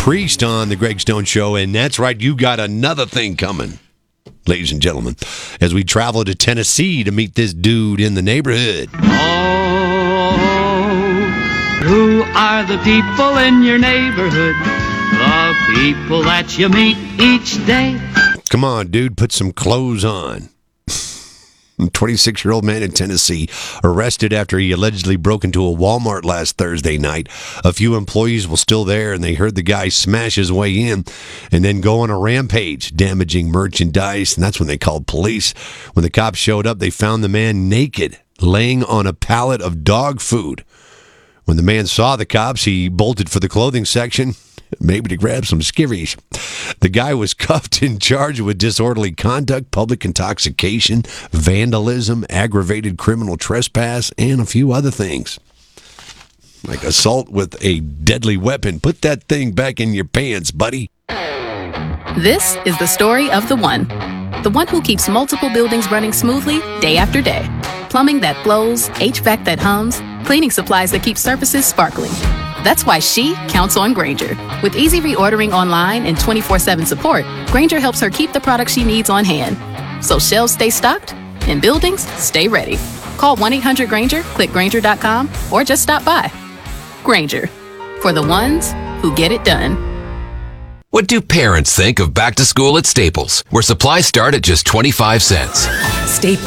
Priest on the Greg Stone Show, and that's right, you got another thing coming, ladies and gentlemen, as we travel to Tennessee to meet this dude in the neighborhood. Oh, who are the people in your neighborhood? The people that you meet each day. Come on, dude, put some clothes on. A 26-year-old man in Tennessee arrested after he allegedly broke into a Walmart last Thursday night. A few employees were still there, and they heard the guy smash his way in and then go on a rampage, damaging merchandise, and that's when they called police. When the cops showed up, they found the man naked, laying on a pallet of dog food. When the man saw the cops, he bolted for the clothing section, maybe to grab some skivvies. The guy was cuffed and charged with disorderly conduct, public intoxication, vandalism, aggravated criminal trespass, and a few other things. Like assault with a deadly weapon. Put that thing back in your pants, buddy. This is the story of the one. The one who keeps multiple buildings running smoothly day after day. Plumbing that flows, HVAC that hums, cleaning supplies that keep surfaces sparkling. That's why she counts on Grainger. With easy reordering online and 24/7 support, Grainger helps her keep the products she needs on hand. So shelves stay stocked and buildings stay ready. Call 1-800-GRAINGER, click Grainger.com, or just stop by. Grainger, for the ones who get it done. What do parents think of back to school at Staples, where supplies start at just 25 cents? Staples.